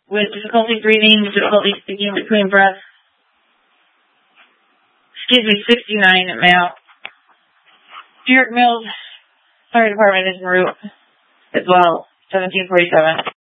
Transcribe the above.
with difficulty breathing, difficulty speaking between breaths. 69 at Mayo. Stuart Mills Fire Department is en route as well, 1747.